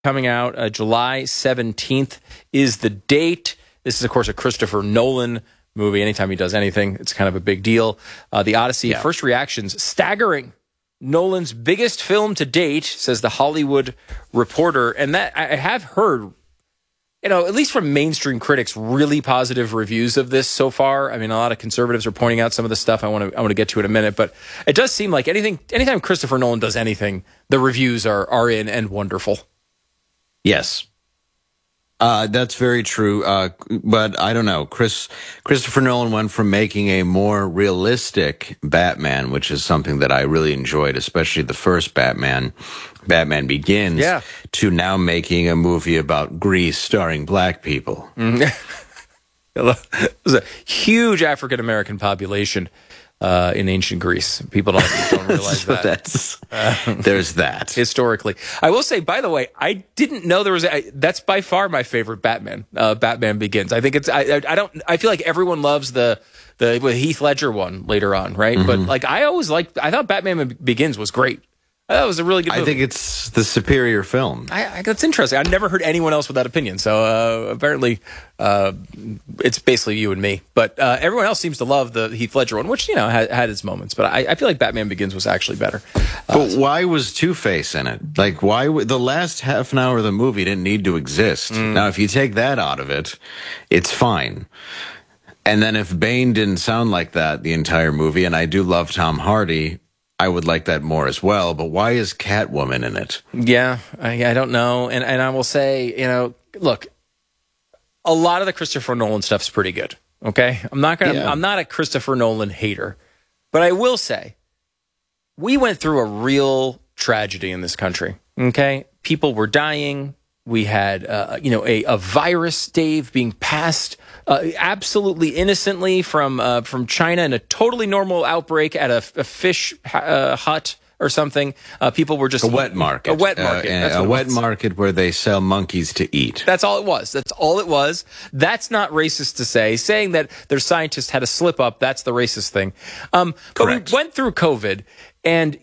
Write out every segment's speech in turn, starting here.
coming out. July 17th is the date. This is, of course, a Christopher Nolan movie. Anytime he does anything, it's kind of a big deal. The Odyssey, first reactions, staggering. Nolan's biggest film to date, says The Hollywood Reporter. And that I have heard, at least from mainstream critics, really positive reviews of this so far. I mean, a lot of conservatives are pointing out some of the stuff I want to get to in a minute, but it does seem like anytime Christopher Nolan does anything, the reviews are in and wonderful. Yes. That's very true. But I don't know. Christopher Nolan went from making a more realistic Batman, which is something that I really enjoyed, especially the first Batman Begins, to now making a movie about Greece starring black people. There's a huge African-American population in ancient Greece. People don't realize so that. There's that. Historically. I will say, by the way, I didn't know there was that's by far my favorite Batman, Batman Begins. I think I feel like everyone loves the Heath Ledger one later on, right? Mm-hmm. But I thought Batman Begins was great. That was a really good movie. I think it's the superior film. That's interesting. I've never heard anyone else with that opinion. So apparently it's basically you and me. But everyone else seems to love the Heath Ledger one, which, had its moments. But I feel like Batman Begins was actually better. But why was Two-Face in it? Like, why the last half an hour of the movie didn't need to exist. Now, if you take that out of it, it's fine. And then if Bane didn't sound like that the entire movie, and I do love Tom Hardy, I would like that more as well, but why is Catwoman in it? Yeah, I don't know. And I will say, look, a lot of the Christopher Nolan stuff's pretty good. Okay? I'm not a Christopher Nolan hater. But I will say, we went through a real tragedy in this country. Okay? People were dying. We had, a virus, Dave, being passed absolutely innocently from China in a totally normal outbreak at a fish hut or something. People were just a wet market. A wet market. A wet market where they sell monkeys to eat. That's all it was. That's not racist to say. Saying that their scientists had a slip up, that's the racist thing. But Correct. We went through COVID. And,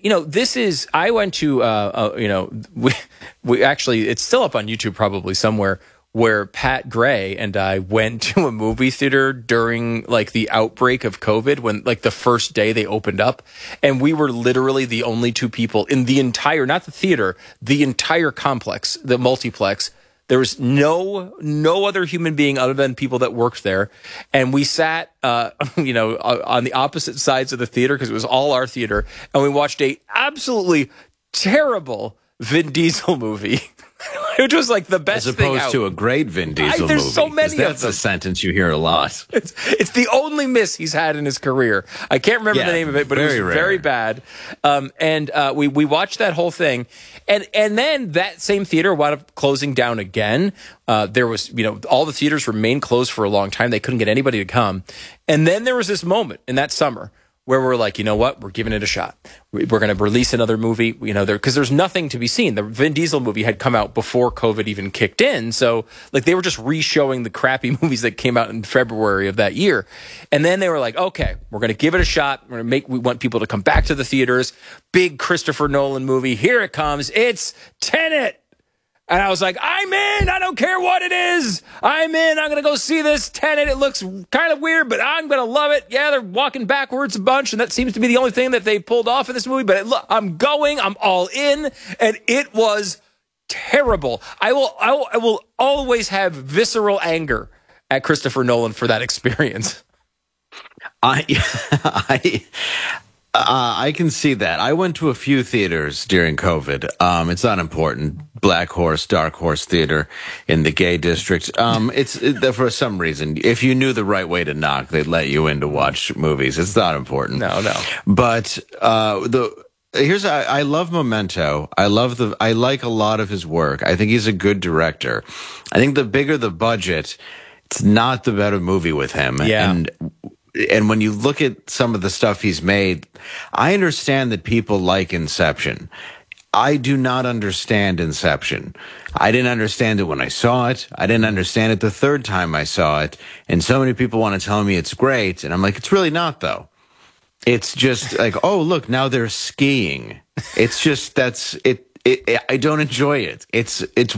I went to, we actually, it's still up on YouTube probably somewhere, where Pat Gray and I went to a movie theater during the outbreak of COVID, when the first day they opened up. And we were literally the only two people in the entire, not the theater, the entire complex, the multiplex. There was no other human being other than people that worked there. And we sat, on the opposite sides of the theater because it was all our theater. And we watched a absolutely terrible Vin Diesel movie, which was the best thing out. As opposed to a great Vin Diesel movie. There's so many of them. That's a sentence you hear a lot. It's the only miss he's had in his career. I can't remember the name of it, but it was very bad. We watched that whole thing. And then that same theater wound up closing down again. There was, all the theaters remained closed for a long time. They couldn't get anybody to come. And then there was this moment in that summer where we're like, you know what? We're giving it a shot. We're going to release another movie, because there's nothing to be seen. The Vin Diesel movie had come out before COVID even kicked in. So they were just re-showing the crappy movies that came out in February of that year. And then they were like, okay, we're going to give it a shot. We want people to come back to the theaters. Big Christopher Nolan movie. Here it comes. It's Tenet. And I was like, I'm in. I don't care what it is. I'm in. I'm going to go see this Tenet. It looks kind of weird, but I'm going to love it. Yeah, they're walking backwards a bunch, and that seems to be the only thing that they pulled off in this movie. But I'm going. I'm all in. And it was terrible. I will always have visceral anger at Christopher Nolan for that experience. I can see that. I went to a few theaters during COVID. It's not important. Black Horse, Dark Horse Theater in the gay district. For some reason, if you knew the right way to knock, they'd let you in to watch movies. It's not important. No. But I love Memento. I like a lot of his work. I think he's a good director. I think the bigger the budget, it's not the better movie with him. Yeah. And when you look at some of the stuff he's made, I understand that people like Inception. I do not understand Inception. I didn't understand it when I saw it. I didn't understand it the third time I saw it. And so many people want to tell me it's great. And I'm like, it's really not, though. It's just like, oh, look, now they're skiing. It's just, it's I don't enjoy it. It's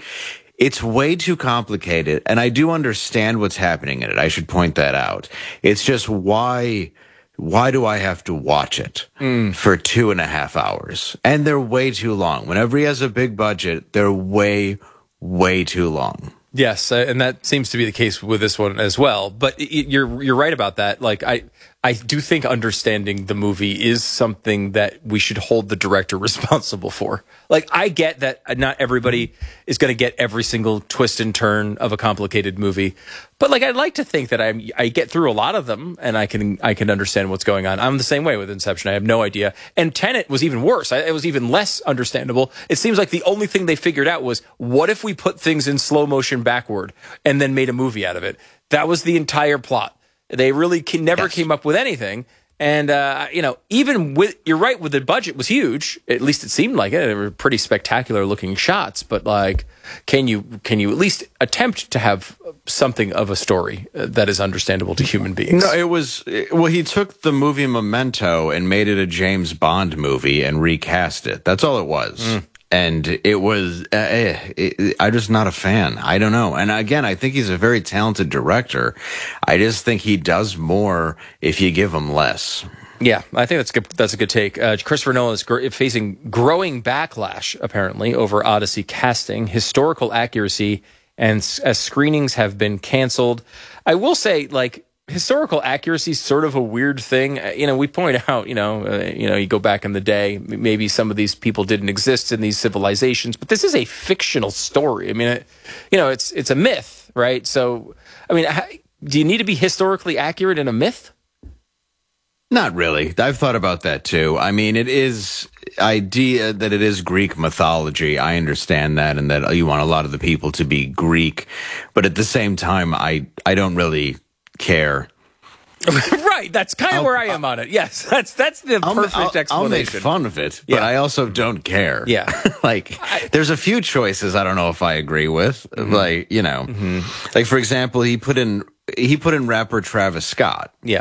way too complicated, and I do understand what's happening in it. I should point that out. It's just why do I have to watch it for 2.5 hours? And they're way too long. Whenever he has a big budget, they're way too long. Yes, and that seems to be the case with this one as well. But you're right about that. Like I do think understanding the movie is something that we should hold the director responsible for. Like, I get that not everybody is going to get every single twist and turn of a complicated movie, but like, I'd like to think that I get through a lot of them and I can understand what's going on. I'm the same way with Inception. I have no idea. And Tenet was even worse. It was even less understandable. It seems like the only thing they figured out was, what if we put things in slow motion backward and then made a movie out of it? That was the entire plot. They really never came up with anything. And, even with, you're right, with the budget was huge. At least it seemed like it. They were pretty spectacular looking shots. But like, can you at least attempt to have something of a story that is understandable to human beings? No, he took the movie Memento and made it a James Bond movie and recast it. That's all it was. And it was, I'm just not a fan. I don't know. And again, I think he's a very talented director. I just think he does more if you give him less. Yeah, I think that's good. That's a good take. Christopher Nolan is facing growing backlash, apparently, over Odyssey casting, historical accuracy, and as screenings have been canceled. I will say, like, historical accuracy is sort of a weird thing. We point out, you go back in the day, maybe some of these people didn't exist in these civilizations, but this is a fictional story. I mean, it's a myth, right? So, I mean, do you need to be historically accurate in a myth? Not really. I've thought about that too. I mean, it is idea that it is Greek mythology. I understand that, and that you want a lot of the people to be Greek, but at the same time, I don't really care. Right, that's kind of where I am on it. Yes, that's the perfect explanation. I'll make fun of it, but I also don't care. Yeah, there's a few choices I don't know if I agree with. Like, like for example, he put in rapper Travis Scott. Yeah,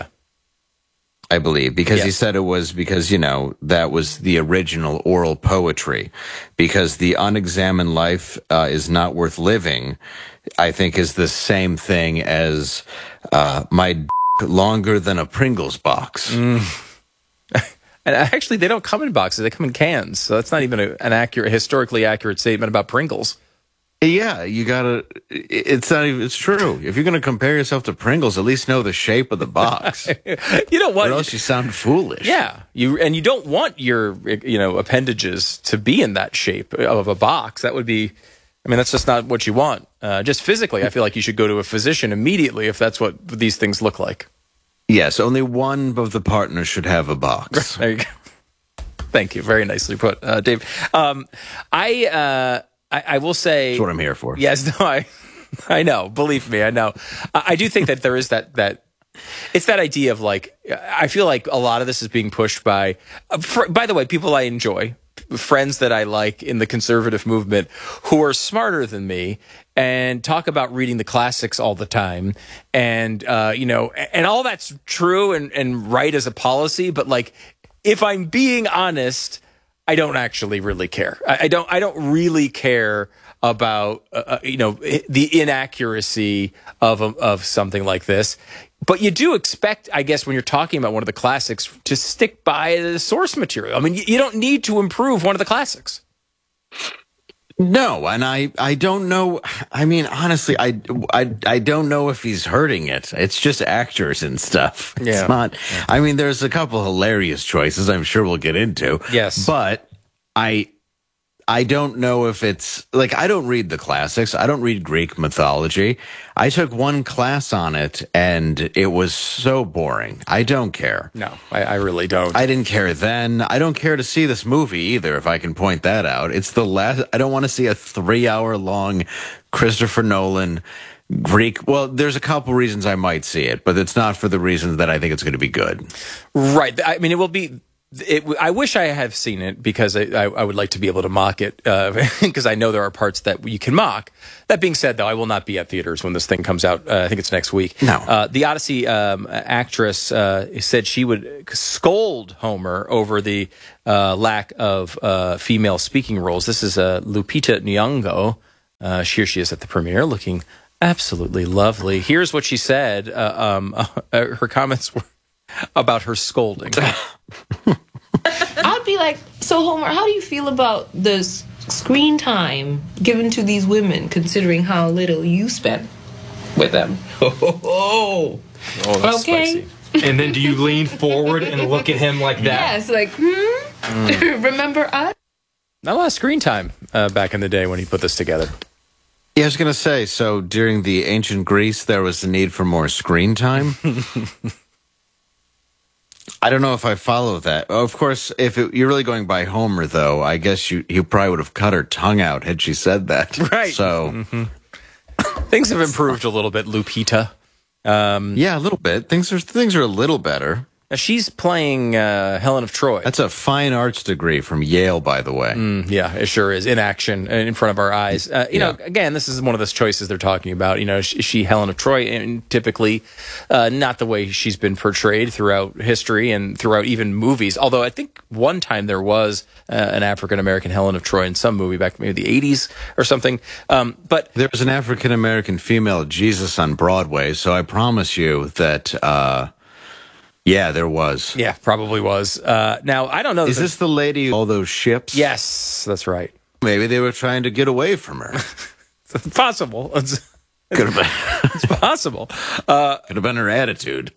I believe, because he said it was because, that was the original oral poetry, because the unexamined life is not worth living, I think is the same thing as my d- longer than a Pringles box. And actually, they don't come in boxes; they come in cans. So that's not even an historically accurate statement about Pringles. Yeah, you gotta. It's not even. It's true. If you're gonna compare yourself to Pringles, at least know the shape of the box. You know what? Or else you sound foolish. Yeah, you don't want your appendages to be in that shape of a box. That would be. I mean, that's just not what you want. Just physically, I feel like you should go to a physician immediately if that's what these things look like. Yes, only one of the partners should have a box. There you go. Thank you. Very nicely put, Dave. I will say... That's what I'm here for. Yes, no, I know. Believe me, I know. I do think that there is that it's that idea of like, I feel like a lot of this is being pushed by the way, people I enjoy, friends that I like in the conservative movement who are smarter than me and talk about reading the classics all the time. And, and all that's true and right as a policy. But like, if I'm being honest, I don't actually really care. I don't really care about the inaccuracy of something like this. But you do expect, I guess, when you're talking about one of the classics, to stick by the source material. I mean, you don't need to improve one of the classics. No, and I don't know. I mean, honestly, I don't know if he's hurting it. It's just actors and stuff. It's not. I mean, there's a couple hilarious choices I'm sure we'll get into. Yes, but I don't know if it's like, I don't read the classics. I don't read Greek mythology. I took one class on it and it was so boring. I don't care. No, I really don't. I didn't care then. I don't care to see this movie either, if I can point that out. It's the last, I don't want to see a 3-hour long Christopher Nolan Greek. Well, there's a couple reasons I might see it, but it's not for the reasons that I think it's going to be good. Right. I mean, it will be I wish I have seen it because I would like to be able to mock it because I know there are parts that you can mock. That being said, though, I will not be at theaters when this thing comes out. I think it's next week. No. The Odyssey actress said she would scold Homer over the lack of female speaking roles. This is Lupita Nyong'o. Here she is at the premiere looking absolutely lovely. Here's what she said. Her comments were about her scolding. I'd be like, so Homer, how do you feel about the screen time given to these women, considering how little you spend with them? Oh, that's okay. Spicy. And then do you lean forward and look at him like that? Yes, like, remember us? Not a lot of screen time back in the day when he put this together. Yeah, I was going to say, so during the ancient Greece, there was the need for more screen time. I don't know if I follow that. Of course, if you're really going by Homer, though, I guess you probably would have cut her tongue out had she said that. Right. So things have improved a little bit, Lupita. Yeah, a little bit. Things are a little better. She's playing Helen of Troy. That's a fine arts degree from Yale, by the way. Yeah, it sure is. In action, in front of our eyes. You know, again, this is one of those choices they're talking about. You know, she Helen of Troy, and typically not the way she's been portrayed throughout history and throughout even movies. Although I think one time there was an African-American Helen of Troy in some movie back maybe the 80s or something. But there was an African-American female Jesus on Broadway, so I promise you that... yeah, there was. Yeah, probably was. Now, I don't know. Is this the lady all those ships? Yes, that's right. Maybe they were trying to get away from her. It's possible. Could have been. It's possible. Could have been her attitude.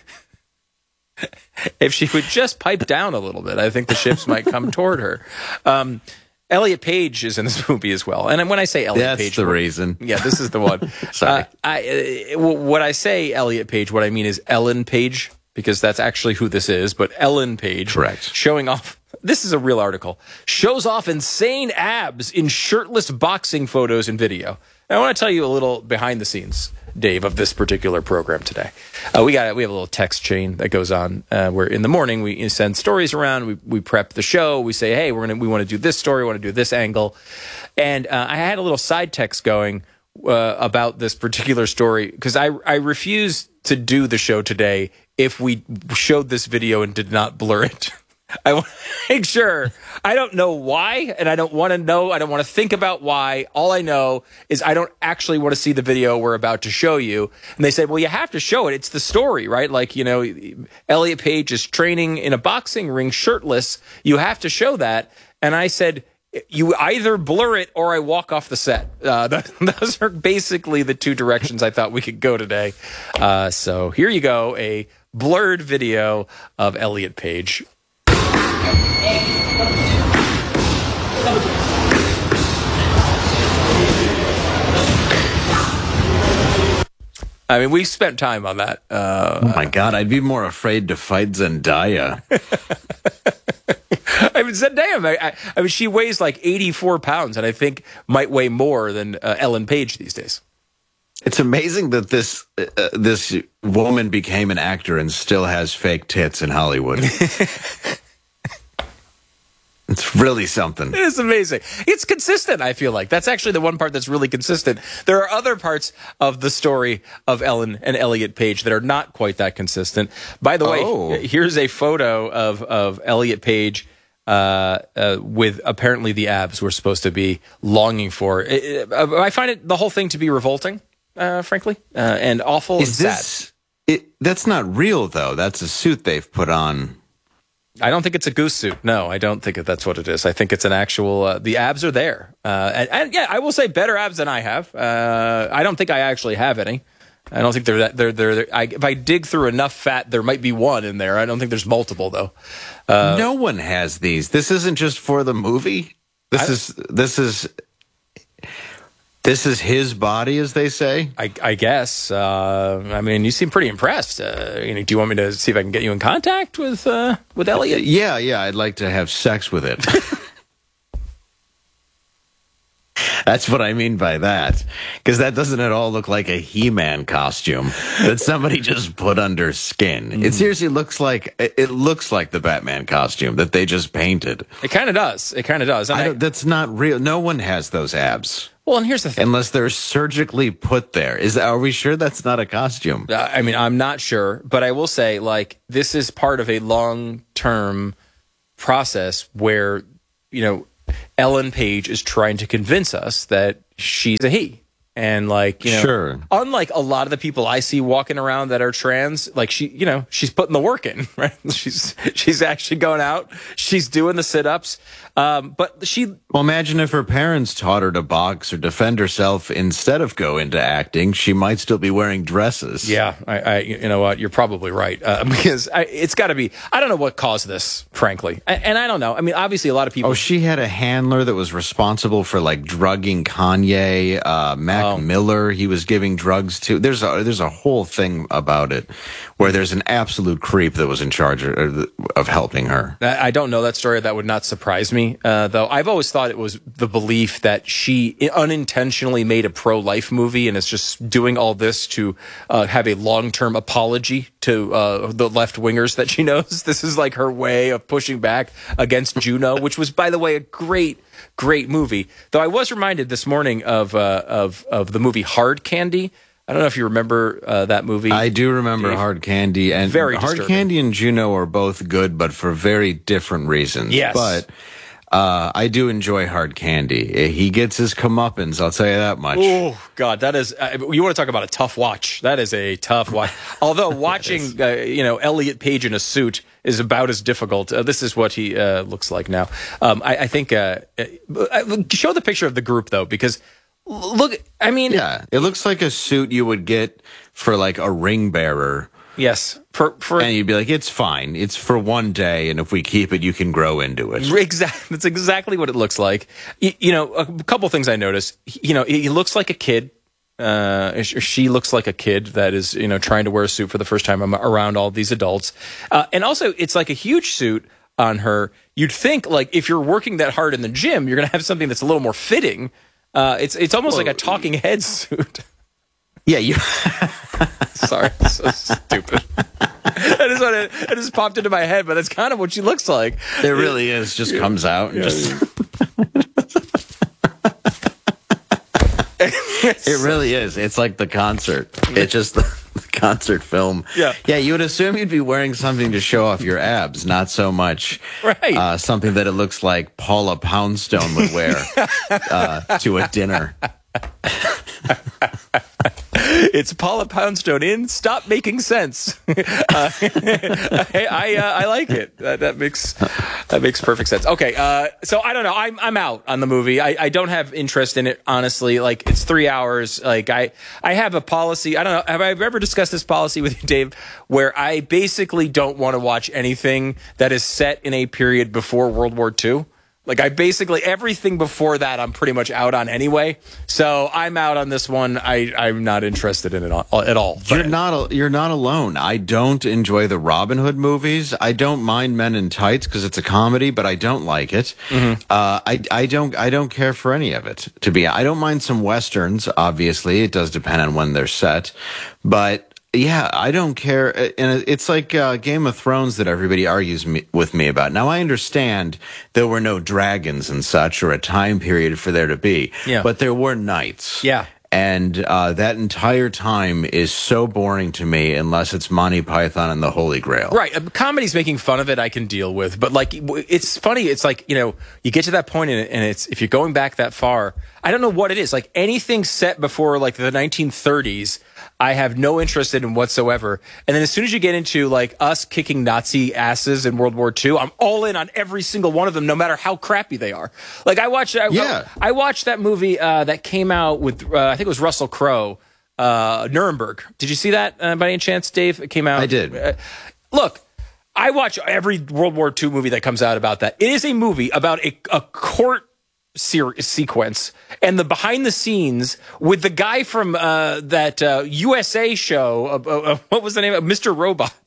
If she would just pipe down a little bit, I think the ships might come toward her. Elliot Page is in this movie as well. And when I say Elliot Page... That's the reason. Yeah, this is the one. Sorry. When I say Elliot Page, what I mean is Ellen Page, because that's actually who this is, but Ellen Page. Correct. Showing off, this is a real article, shows off insane abs in shirtless boxing photos and video. And I want to tell you a little behind the scenes, Dave, of this particular program today. We have a little text chain that goes on where in the morning we send stories around, we prep the show, we say, hey, we want to do this story, we want to do this angle. And I had a little side text going about this particular story because I refuse to do the show today if we showed this video and did not blur it. I want to make sure. I don't know why, and I don't want to know. I don't want to think about why. All I know is I don't actually want to see the video we're about to show you. And they said, well, you have to show it. It's the story, right? Like, you know, Elliot Page is training in a boxing ring shirtless. You have to show that. And I said, you either blur it or I walk off the set. Those are basically the two directions I thought we could go today. So here you go, a blurred video of Elliot Page. I mean, we spent time on that. Oh my God, I'd be more afraid to fight Zendaya. I mean, Zendaya, I mean, she weighs like 84 pounds, and I think might weigh more than Ellen Page these days. It's amazing that this woman became an actor and still has fake tits in Hollywood. It's really something. It is amazing. It's consistent, I feel like. That's actually the one part that's really consistent. There are other parts of the story of Ellen and Elliot Page that are not quite that consistent. By the way, here's a photo of Elliot Page with apparently the abs we're supposed to be longing for. I find the whole thing to be revolting, frankly, and awful and sad. That's not real, though. That's a suit they've put on. I don't think it's a goose suit. No, I don't think that's what it is. I think it's an actual. The abs are there, and yeah, I will say better abs than I have. I don't think I actually have any. I don't think they're that. They're if I dig through enough fat, there might be one in there. I don't think there's multiple though. No one has these. This isn't just for the movie. This is his body, as they say. I guess. I mean, you seem pretty impressed. Do you want me to see if I can get you in contact with Elliot? Yeah. I'd like to have sex with it. That's what I mean by that. Because that doesn't at all look like a He-Man costume that somebody just put under skin. It seriously looks like the Batman costume that they just painted. It kind of does. It kind of does. That's not real. No one has those abs. Well, and here's the thing. Unless they're surgically put there. Are we sure that's not a costume? I mean, I'm not sure, but I will say, like, this is part of a long-term process where, you know, Ellen Page is trying to convince us that she's a he. And, like, you know, sure. Unlike a lot of the people I see walking around that are trans, like, she's putting the work in, right? She's actually going out. She's doing the sit-ups. Well, imagine if her parents taught her to box or defend herself instead of go into acting. She might still be wearing dresses. Yeah, you know what? You're probably right. Because it's got to be, I don't know what caused this, frankly. And I don't know. I mean, obviously a lot of people. Oh, she had a handler that was responsible for, like, drugging Kanye, Mac Miller. He was giving drugs to. There's a whole thing about it where there's an absolute creep that was in charge of helping her. I don't know that story. That would not surprise me. Though I've always thought it was the belief that she unintentionally made a pro-life movie and is just doing all this to have a long-term apology to the left-wingers that she knows. This is like her way of pushing back against Juno, which was, by the way, a great movie. Though I was reminded this morning of the movie Hard Candy. I don't know if you remember that movie. I do remember Dave. Hard Candy. And very Hard disturbing. Candy and Juno are both good, but for very different reasons. Yes. But I do enjoy Hard Candy. He gets his comeuppance, I'll tell you that much. Oh, God, that is... you want to talk about a tough watch. That is a tough watch. Although watching, Elliot Page in a suit is about as difficult. This is what he looks like now. I think... show the picture of the group, though, because... Look, I mean... Yeah, it looks like a suit you would get for, like, a ring bearer. Yes. And you'd be like, it's fine. It's for one day, and if we keep it, you can grow into it. Exactly. That's exactly what it looks like. A couple things I noticed. He looks like a kid. She looks like a kid that is, trying to wear a suit for the first time around all these adults. And also, it's like a huge suit on her. You'd think, like, if you're working that hard in the gym, you're going to have something that's a little more fitting. It's almost like a talking head suit. Yeah, you. Sorry, so stupid. It just popped into my head, but that's kind of what she looks like. It really is. Just comes out and just. It really is. It's like the concert. It's just the concert film. Yeah. Yeah, you would assume you'd be wearing something to show off your abs, not so much something that it looks like Paula Poundstone would wear to a dinner. It's Paula Poundstone in Stop Making Sense. I like it. That makes perfect sense. Okay, so I don't know. I'm out on the movie. I don't have interest in it, honestly. Like, it's 3 hours. Like, I have a policy. I don't know. Have I ever discussed this policy with you, Dave, where I basically don't want to watch anything that is set in a period before World War II? Like, everything before that, I'm pretty much out on anyway. So I'm out on this one. I'm not interested in it at all. You're not alone. I don't enjoy the Robin Hood movies. I don't mind Men in Tights because it's a comedy, but I don't like it. Mm-hmm. I don't care for any of it. I don't mind some Westerns. Obviously, it does depend on when they're set, but. Yeah, I don't care. And it's like Game of Thrones that everybody argues with me about. Now, I understand there were no dragons and such or a time period for there to be. Yeah. But there were knights. Yeah. And that entire time is so boring to me unless it's Monty Python and the Holy Grail. Right. Comedy's making fun of it, I can deal with. But, like, it's funny. It's like, you get to that point in it, and it's, if you're going back that far, I don't know what it is. Like, anything set before, like, the 1930s, I have no interest in whatsoever. And then as soon as you get into, like, us kicking Nazi asses in World War II, I'm all in on every single one of them, no matter how crappy they are. Like, I watched that movie that came out with, I think it was Russell Crowe, Nuremberg. Did you see that by any chance, Dave? It came out. I did. Look, I watch every World War II movie that comes out about that. It is a movie about a court sequence and the behind the scenes with the guy from that USA show. What was the name of Mr. Robot?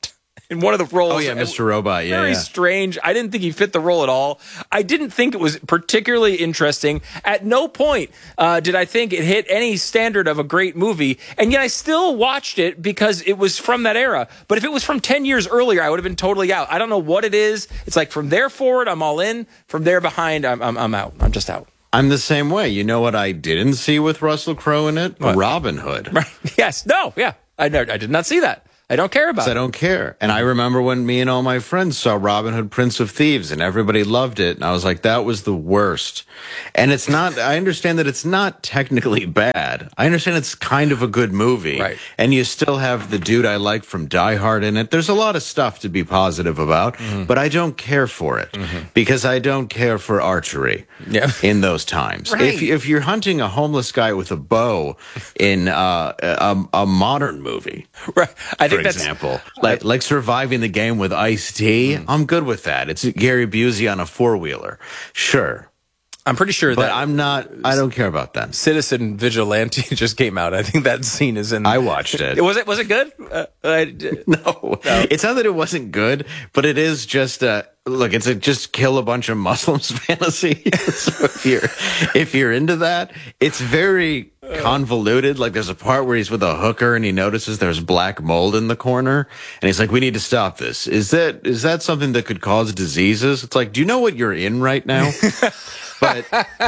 in one of the roles. Oh, yeah, Mr. Robot. Yeah, very strange. I didn't think he fit the role at all. I didn't think it was particularly interesting. At no point did I think it hit any standard of a great movie, and yet I still watched it because it was from that era. But if it was from 10 years earlier, I would have been totally out. I don't know what it is. It's like from there forward, I'm all in. From there behind, I'm out. I'm just out. I'm the same way. You know what I didn't see with Russell Crowe in it? What? Robin Hood. Right. Yes. No. Yeah. I did not see that. I don't care about it. I don't care. And I remember when me and all my friends saw Robin Hood, Prince of Thieves, and everybody loved it. And I was like, that was the worst. And it's not, I understand that it's not technically bad. I understand it's kind of a good movie. Right. And you still have the dude I like from Die Hard in it. There's a lot of stuff to be positive about, but I don't care for it because I don't care for archery in those times. Right. If you're hunting a homeless guy with a bow in a modern movie, Right. I think for example, like surviving the game with Ice-T, I'm good with that. It's Gary Busey on a four-wheeler. Sure. I'm pretty sure But that I don't care about that. Citizen Vigilante just came out. I think that scene is in. I watched it. Was it good? No. It's not that it wasn't good, but it is just look, it's a just kill a bunch of Muslims fantasy. So if you're into that, it's very convoluted. Like there's a part where he's with a hooker and he notices there's black mold in the corner and he's like, we need to stop this. Is that something that could cause diseases? It's like, do you know what you're in right now? But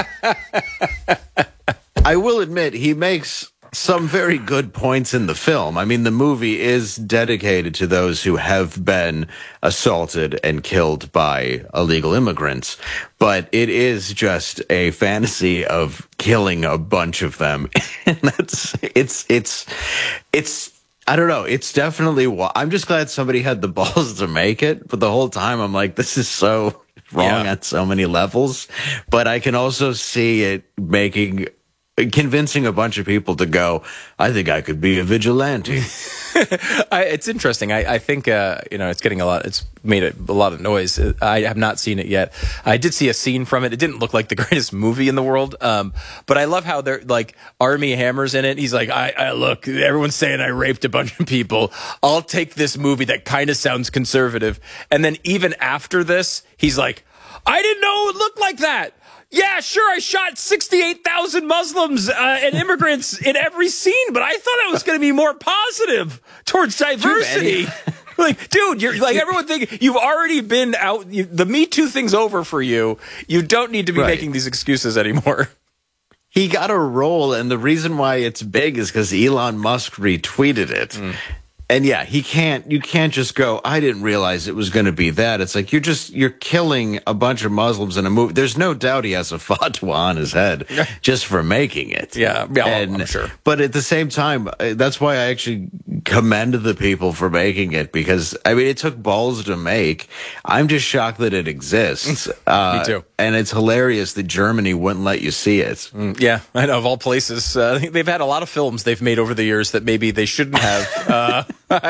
I will admit he makes some very good points in the film. I mean, the movie is dedicated to those who have been assaulted and killed by illegal immigrants, but it is just a fantasy of killing a bunch of them. And it's I don't know. It's definitely, I'm just glad somebody had the balls to make it. But the whole time I'm like, this is so wrong at so many levels. But I can also see it convincing a bunch of people to go, I think I could be a vigilante. It's interesting. I think, it's getting it's made a lot of noise. I have not seen it yet. I did see a scene from it. It didn't look like the greatest movie in the world. But I love how they're like Armie Hammer's in it. He's like, I look, everyone's saying I raped a bunch of people. I'll take this movie that kind of sounds conservative. And then even after this, he's like, I didn't know it would look like that. Yeah, sure, I shot 68,000 Muslims and immigrants in every scene, but I thought I was going to be more positive towards diversity. Like, dude, you're like everyone think you've already been out. The Me Too thing's over for you. You don't need to be making these excuses anymore. He got a role, and the reason why it's big is because Elon Musk retweeted it. And yeah, you can't just go, I didn't realize it was going to be that. It's like you're killing a bunch of Muslims in a movie. There's no doubt he has a fatwa on his head just for making it. Yeah, I'm sure. But at the same time, that's why I actually commend the people for making it, because I mean, it took balls to make. I'm just shocked that it exists. Me too. And it's hilarious that Germany wouldn't let you see it. Yeah, I know, of all places. They've had a lot of films they've made over the years that maybe they shouldn't have.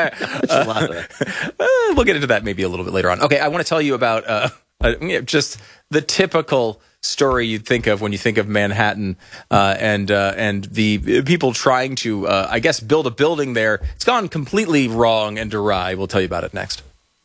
We'll get into that maybe a little bit later on. Okay, I want to tell you about just the typical story you'd think of when you think of Manhattan and the people trying to, I guess, build a building there. It's gone completely wrong and awry. We'll tell you about it next.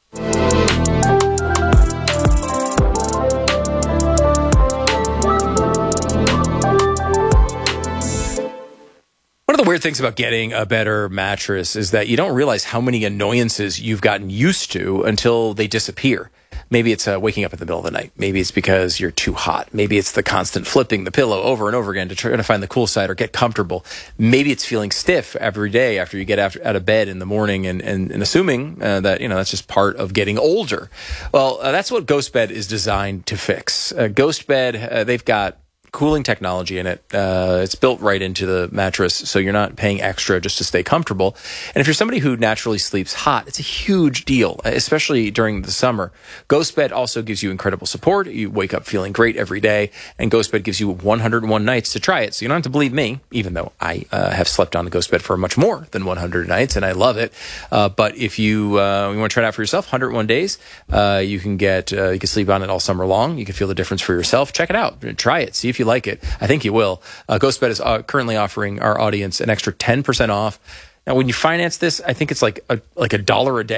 One of the weird things about getting a better mattress is that you don't realize how many annoyances you've gotten used to until they disappear. Maybe it's waking up in the middle of the night. Maybe it's because you're too hot. Maybe it's the constant flipping the pillow over and over again to try to find the cool side or get comfortable. Maybe it's feeling stiff every day after you get out of bed in the morning and assuming that, that's just part of getting older. Well, that's what GhostBed is designed to fix. GhostBed, they've got cooling technology in it. It's built right into the mattress, so you're not paying extra just to stay comfortable. And if you're somebody who naturally sleeps hot, it's a huge deal, especially during the summer. GhostBed also gives you incredible support. You wake up feeling great every day, and GhostBed gives you 101 nights to try it. So you don't have to believe me, even though I have slept on the GhostBed for much more than 100 nights, and I love it. But if you want to try it out for yourself, 101 days, you can sleep on it all summer long. You can feel the difference for yourself. Check it out. Try it. See if you like it. I think you will. GhostBed is currently offering our audience an extra 10% off. Now, when you finance this, I think it's like $1 a day.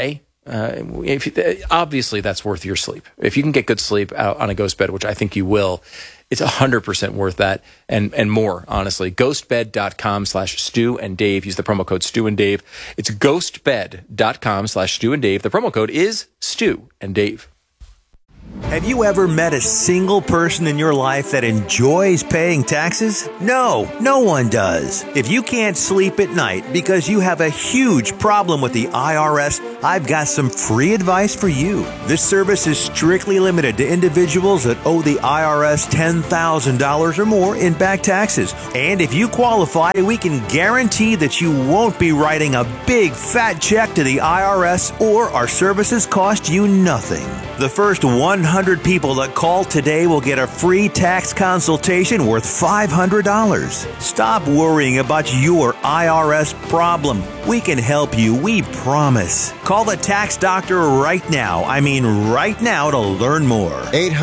Obviously, that's worth your sleep. If you can get good sleep out on a ghost bed, which I think you will, it's 100% worth that and more, honestly. Ghostbed.com/Stu and Dave. Use the promo code Stu and Dave. It's ghostbed.com/Stu and Dave. The promo code is Stu and Dave. Have you ever met a single person in your life that enjoys paying taxes? No, no one does. If you can't sleep at night because you have a huge problem with the IRS, I've got some free advice for you. This service is strictly limited to individuals that owe the IRS $10,000 or more in back taxes. And if you qualify, we can guarantee that you won't be writing a big fat check to the IRS, or our services cost you nothing. The first 100 people that call today will get a free tax consultation worth $500. Stop worrying about your IRS problem. We can help you, we promise. Call the tax doctor right now. I mean right now, to learn more.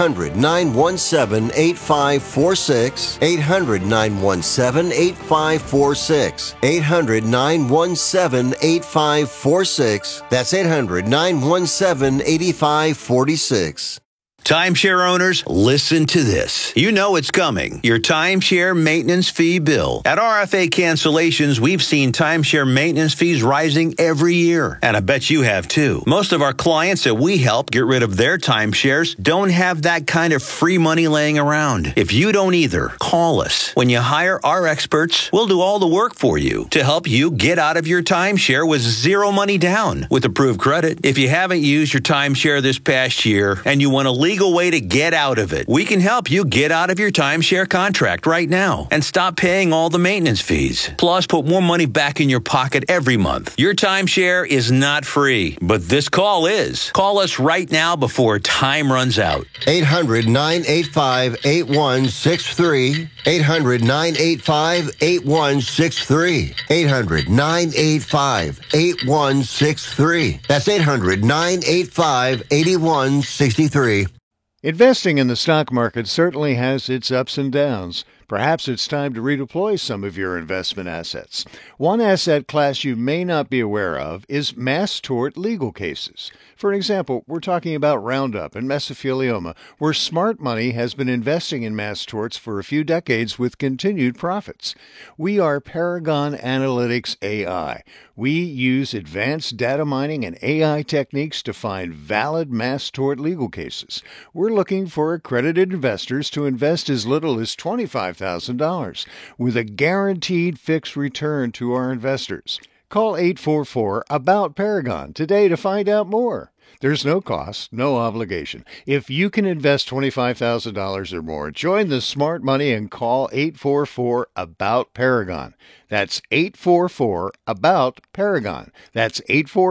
800-917-8546. 800-917-8546. 800-917-8546. That's 800-917-8546. Timeshare owners, listen to this. You know it's coming. Your timeshare maintenance fee bill. At RFA Cancellations, we've seen timeshare maintenance fees rising every year. And I bet you have too. Most of our clients that we help get rid of their timeshares don't have that kind of free money laying around. If you don't either, call us. When you hire our experts, we'll do all the work for you to help you get out of your timeshare with zero money down with approved credit. If you haven't used your timeshare this past year and you want to legal way to get out of it, we can help you get out of your timeshare contract right now and stop paying all the maintenance fees. Plus, put more money back in your pocket every month. Your timeshare is not free, but this call is. Call us right now before time runs out. 800-985-8163. 800-985-8163. 800-985-8163. That's 800-985-8163. Investing in the stock market certainly has its ups and downs. Perhaps it's time to redeploy some of your investment assets. One asset class you may not be aware of is mass tort legal cases. For example, we're talking about Roundup and mesothelioma, where smart money has been investing in mass torts for a few decades with continued profits. We are Paragon Analytics AI. We use advanced data mining and AI techniques to find valid mass tort legal cases. We're looking for accredited investors to invest as little as $25,000 with a guaranteed fixed return to our investors. Call 844-ABOUT-PARAGON today to find out more. There's no cost, no obligation. If you can invest $25,000 or more, join the smart money and call 844-ABOUT-PARAGON. That's 844-ABOUT-PARAGON. That's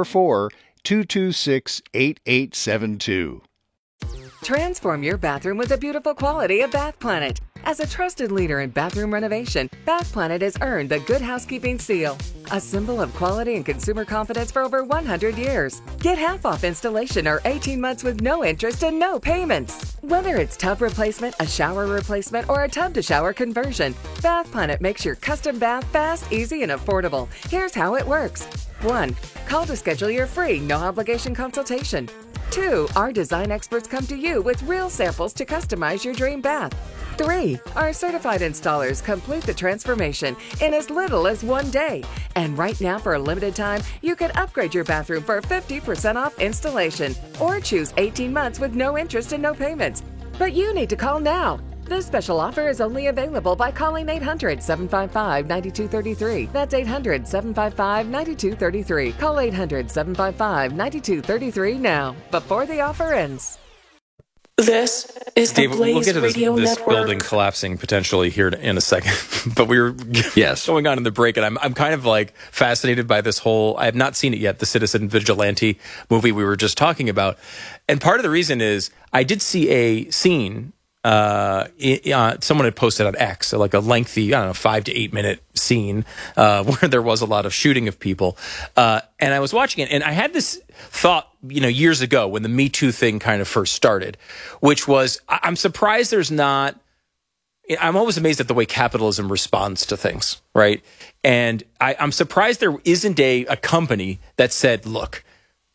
844-226-8872. Transform your bathroom with the beautiful quality of Bath Planet. As a trusted leader in bathroom renovation, Bath Planet has earned the Good Housekeeping seal, a symbol of quality and consumer confidence for over 100 years. Get half off installation or 18 months with no interest and no payments. Whether it's tub replacement, a shower replacement, or a tub-to-shower conversion, Bath Planet makes your custom bath fast, easy, and affordable. Here's how it works. 1. Call to schedule your free, no-obligation consultation. 2. Our design experts come to you with real samples to customize your dream bath. 3. Our certified installers complete the transformation in as little as 1 day. And right now, for a limited time, you can upgrade your bathroom for 50% off installation or choose 18 months with no interest and no payments. But you need to call now. This special offer is only available by calling 800-755-9233. That's 800-755-9233. Call 800-755-9233 now, before the offer ends. This is the Dave, Blaze we'll get to Radio this Network. building collapsing potentially here in a second. But we were going on in the break, and I'm kind of like fascinated by this whole. I have not seen it yet. The Citizen Vigilante movie we were just talking about, and part of the reason is I did see a scene. Someone had posted on X, like a lengthy, 5 to 8 minute scene where there was a lot of shooting of people. And I was watching it, and I had this thought, years ago when the Me Too thing kind of first started, which was, I'm surprised there's not. I'm always amazed at the way capitalism responds to things, right? And I'm surprised there isn't a company that said, look,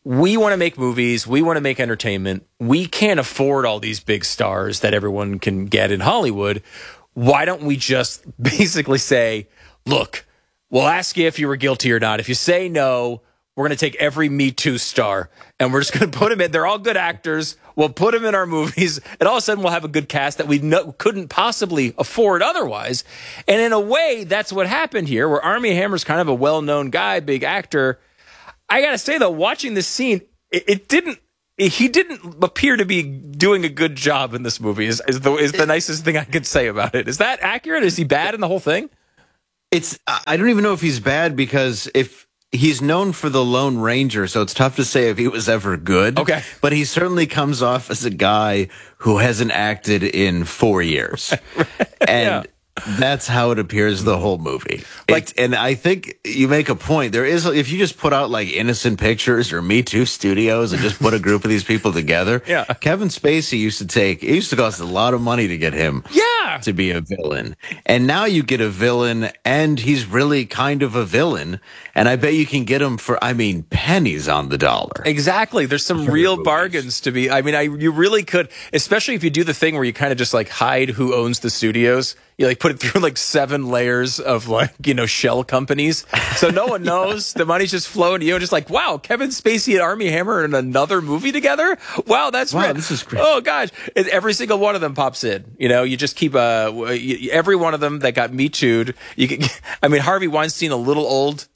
we want to make movies. We want to make entertainment. We can't afford all these big stars that everyone can get in Hollywood. Why don't we just basically say, look, we'll ask you if you were guilty or not. If you say no, we're going to take every Me Too star and we're just going to put them in. They're all good actors. We'll put them in our movies, and all of a sudden we'll have a good cast that we couldn't possibly afford otherwise. And in a way, that's what happened here, where Armie Hammer's kind of a well-known guy, big actor. I got to say, though, watching this scene, he didn't appear to be doing a good job in this movie is the nicest thing I could say about it. Is that accurate? Is he bad in the whole thing? I don't even know if he's bad, because if he's known for the Lone Ranger, so it's tough to say if he was ever good. Okay. But he certainly comes off as a guy who hasn't acted in 4 years. And that's how it appears the whole movie. And I think you make a point. There is, if you just put out like Innocent Pictures or Me Too Studios and just put a group of these people together. Yeah. Kevin Spacey it used to cost a lot of money to get him to be a villain. And now you get a villain, and he's really kind of a villain. And I bet you can get him for, pennies on the dollar. Exactly. There's some real bargains to be. You really could, especially if you do the thing where you kind of just like hide who owns the studios. You like put it through like 7 layers of shell companies, so no one knows. The money's just flowing to you. Just like, wow, Kevin Spacey and Armie Hammer in another movie together. Wow, this is great. Oh gosh, every single one of them pops in. You just keep every one of them that got Me Too'd. Harvey Weinstein a little old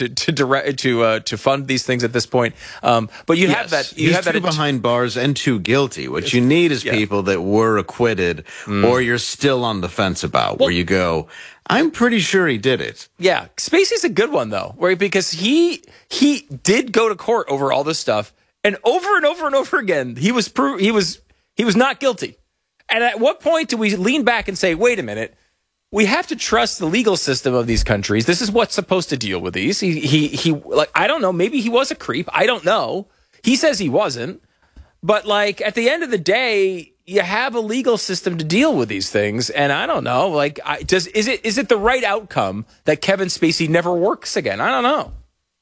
to fund these things at this point. But you have that. You have that behind bars and too guilty. What you need is people that were acquitted, or you're still on the fence about, where you go, I'm pretty sure he did it. Yeah, Spacey's a good one though, because he did go to court over all this stuff, and over and over again, he was not guilty. And at what point do we lean back and say, wait a minute, we have to trust the legal system of these countries. This is what's supposed to deal with these. He I don't know, maybe he was a creep. I don't know. He says he wasn't. But at the end of the day, you have a legal system to deal with these things, and I don't know. Is it the right outcome that Kevin Spacey never works again? I don't know.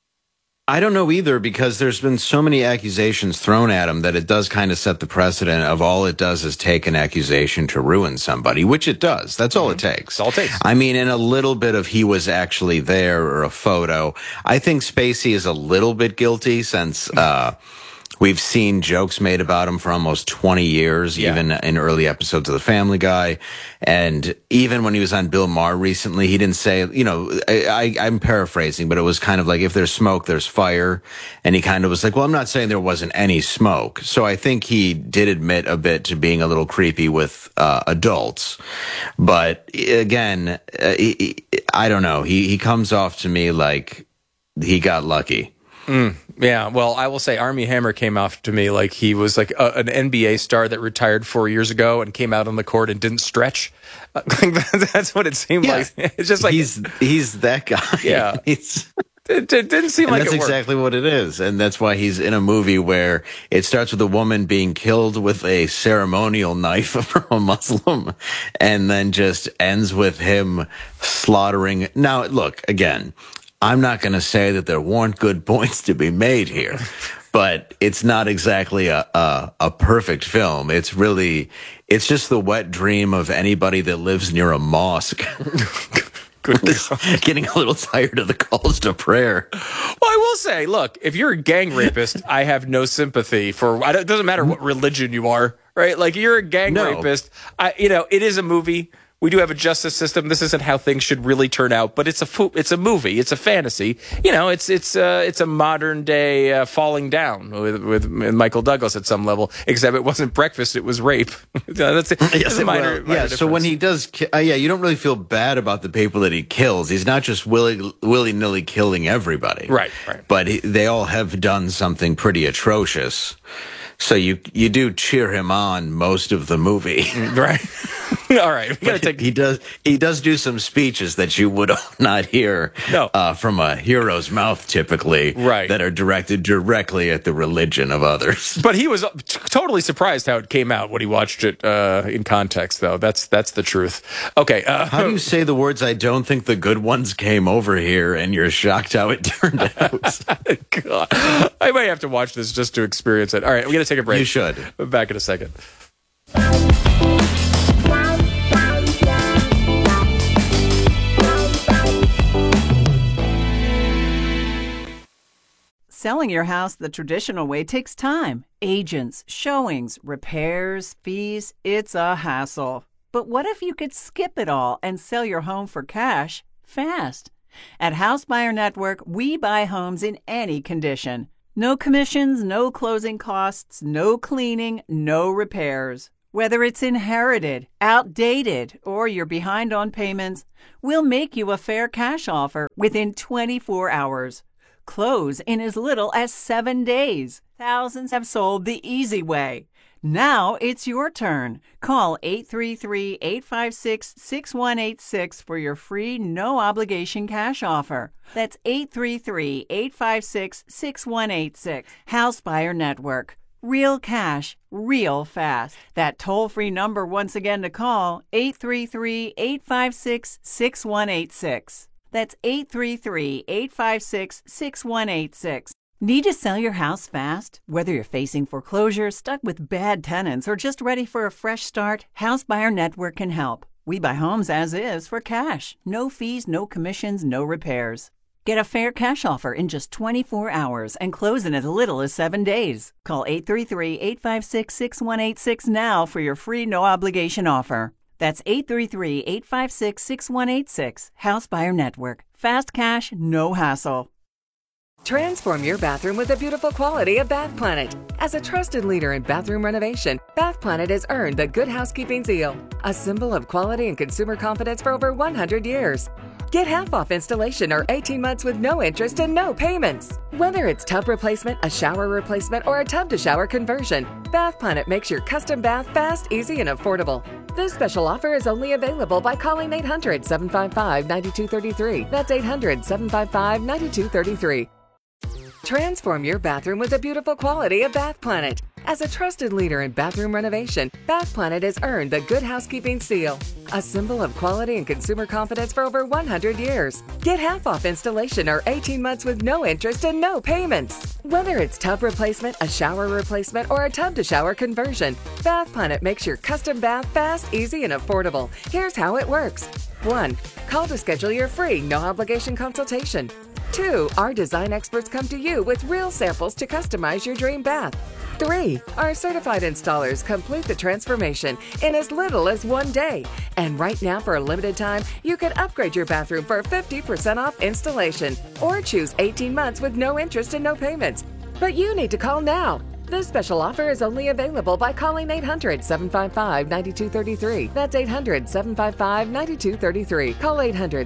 I don't know either, because there's been so many accusations thrown at him that it does kind of set the precedent of all it does is take an accusation to ruin somebody, which it does. That's all it takes. That's all it takes. In a little bit of he was actually there or a photo. I think Spacey is a little bit guilty, since we've seen jokes made about him for almost 20 years, even in early episodes of The Family Guy. And even when he was on Bill Maher recently, he didn't say, I'm paraphrasing, but it was kind of like, if there's smoke, there's fire. And he kind of was like, well, I'm not saying there wasn't any smoke. So I think he did admit a bit to being a little creepy with adults. But again, I don't know. He comes off to me like he got lucky. Yeah, well, I will say Armie Hammer came off to me like he was like an NBA star that retired 4 years ago and came out on the court and didn't stretch. That's what it seemed like. It's just like he's that guy. Yeah, it didn't seem like that's exactly what it is, and that's why he's in a movie where it starts with a woman being killed with a ceremonial knife from a Muslim, and then just ends with him slaughtering. Now, look again. I'm not going to say that there weren't good points to be made here, but it's not exactly a perfect film. It's just the wet dream of anybody that lives near a mosque. Getting a little tired of the calls to prayer. Well, I will say, look, if you're a gang rapist, I have no sympathy for. It doesn't matter what religion you are, right? Like, you're a gang rapist. It is a movie. We do have a justice system. This isn't how things should really turn out, but it's a movie. It's a fantasy. It's a modern day Falling Down with Michael Douglas at some level. Except it wasn't breakfast; it was rape. That's a minor difference. So when he does, you don't really feel bad about the people that he kills. He's not just willy-nilly killing everybody, right? But they all have done something pretty atrocious. So you do cheer him on most of the movie, right? All right, we gotta take. He does do some speeches that you would not hear from a hero's mouth typically, right? That are directed directly at the religion of others. But he was totally surprised how it came out when he watched it in context, though. That's the truth. Okay, how do you say the words? I don't think the good ones came over here, and you're shocked how it turned out. God. I might have to watch this just to experience it. All right, we're gonna take a break. You should. We're back in a second. Selling your house the traditional way takes time. Agents, showings, repairs, fees, it's a hassle. But what if you could skip it all and sell your home for cash fast? At House Buyer Network, we buy homes in any condition. No commissions, no closing costs, no cleaning, no repairs. Whether it's inherited, outdated, or you're behind on payments, we'll make you a fair cash offer within 24 hours. Close in as little as 7 days. Thousands have sold the easy way. Now it's your turn. Call 833-856-6186 for your free, no-obligation cash offer. That's 833-856-6186. House Buyer Network. Real cash, real fast. That toll-free number once again to call, 833-856-6186. That's 833-856-6186. Need to sell your house fast? Whether you're facing foreclosure, stuck with bad tenants, or just ready for a fresh start, House Buyer Network can help. We buy homes as is for cash. No fees, no commissions, no repairs. Get a fair cash offer in just 24 hours and close in as little as 7 days. Call 833-856-6186 now for your free no-obligation offer. That's 833-856-6186. House Buyer Network. Fast cash, no hassle. Transform your bathroom with the beautiful quality of Bath Planet. As a trusted leader in bathroom renovation, Bath Planet has earned the Good Housekeeping seal, a symbol of quality and consumer confidence for over 100 years. Get half off installation or 18 months with no interest and no payments. Whether it's tub replacement, a shower replacement, or a tub-to-shower conversion, Bath Planet makes your custom bath fast, easy, and affordable. This special offer is only available by calling 800-755-9233. That's 800-755-9233. Transform your bathroom with the beautiful quality of Bath Planet. As a trusted leader in bathroom renovation, Bath Planet has earned the Good Housekeeping seal, a symbol of quality and consumer confidence for over 100 years. Get half off installation or 18 months with no interest and no payments. Whether it's tub replacement, a shower replacement, or a tub-to-shower conversion, Bath Planet makes your custom bath fast, easy, and affordable. Here's how it works. 1. Call to schedule your free, no-obligation consultation. 2. Our design experts come to you with real samples to customize your dream bath. 3. Our certified installers complete the transformation in as little as 1 day. And right now, for a limited time, you can upgrade your bathroom for 50% off installation or choose 18 months with no interest and no payments. But you need to call now. This special offer is only available by calling 800-755-9233. That's 800-755-9233. Call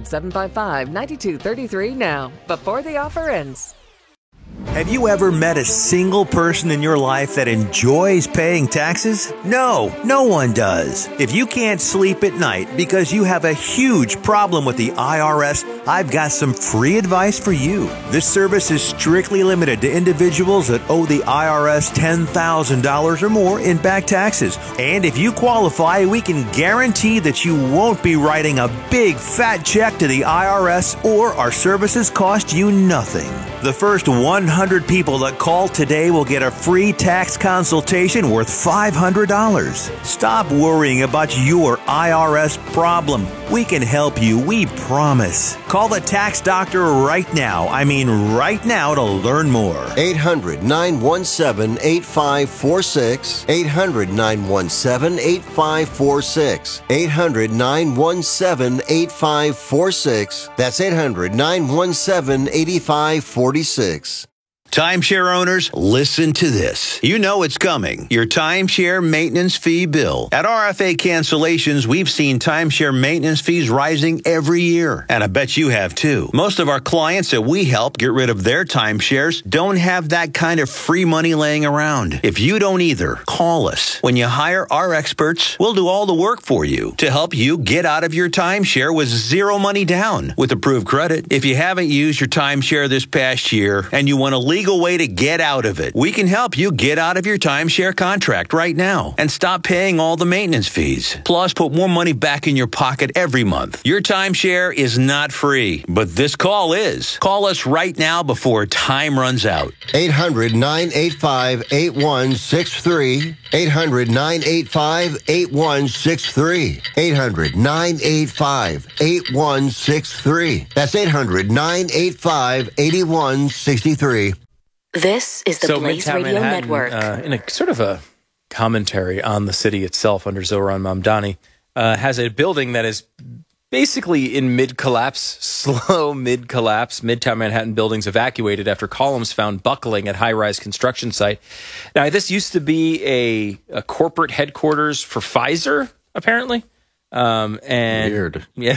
800-755-9233 now, before the offer ends. Have you ever met a single person in your life that enjoys paying taxes? No, no one does. If you can't sleep at night because you have a huge problem with the IRS, I've got some free advice for you. This service is strictly limited to individuals that owe the IRS $10,000 or more in back taxes. And if you qualify, we can guarantee that you won't be writing a big fat check to the IRS, or our services cost you nothing. The first 100 people that call today will get a free tax consultation worth $500. Stop worrying about your IRS problem. We can help you, we promise. Call the tax doctor right now. I mean right now, to learn more. 800-917-8546. 800-917-8546. 800-917-8546. That's 800-917-8546. Timeshare owners, listen to this. You know it's coming. Your timeshare maintenance fee bill. At RFA Cancellations, we've seen timeshare maintenance fees rising every year. And I bet you have too. Most of our clients that we help get rid of their timeshares don't have that kind of free money laying around. If you don't either, call us. When you hire our experts, we'll do all the work for you to help you get out of your timeshare with zero money down with approved credit. If you haven't used your timeshare this past year and you want a legal way to get out of it, we can help you get out of your timeshare contract right now and stop paying all the maintenance fees. Plus, put more money back in your pocket every month. Your timeshare is not free, but this call is. Call us right now before time runs out. 800-985-8163. 800-985-8163. 800-985-8163. That's 800-985-8163. This is the Blaze Midtown Radio Manhattan, Network. In a sort of a commentary on the city itself under Zohran Mamdani, has a building that is basically in mid-collapse, slow mid-collapse. Midtown Manhattan buildings evacuated after columns found buckling at high-rise construction site. Now, this used to be a corporate headquarters for Pfizer, apparently. And weird. Yeah.